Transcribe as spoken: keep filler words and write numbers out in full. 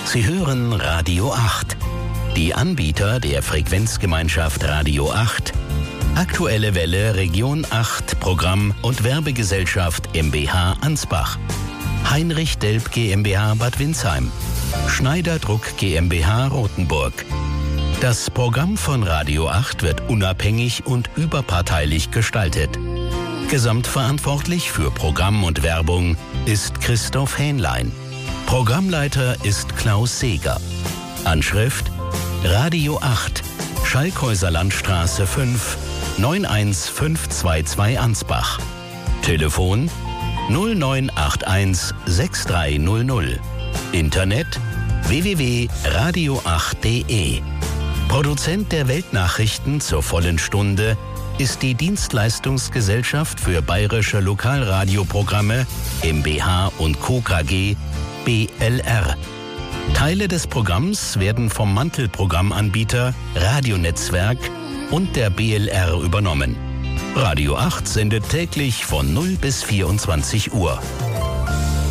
Sie hören Radio acht. Die Anbieter der Frequenzgemeinschaft Radio acht, Aktuelle Welle Region acht Programm und Werbegesellschaft MbH Ansbach, Heinrich Delp GmbH Bad Windsheim, Schneider Druck GmbH Rothenburg. Das Programm von Radio acht wird unabhängig und überparteilich gestaltet. Gesamtverantwortlich für Programm und Werbung ist Christoph Hähnlein. Programmleiter ist Klaus Seeger. Anschrift Radio acht, Schalkhäuser Landstraße fünf, neun eins fünf zwei zwei Ansbach. Telefon null neun acht eins sechs drei null null. Internet w w w punkt radio acht punkt de. Produzent der Weltnachrichten zur vollen Stunde ist die Dienstleistungsgesellschaft für bayerische Lokalradioprogramme MbH und Co. KG B L R. Teile des Programms werden vom Mantelprogrammanbieter Radionetzwerk und der B L R übernommen. Radio acht sendet täglich von null bis vierundzwanzig Uhr.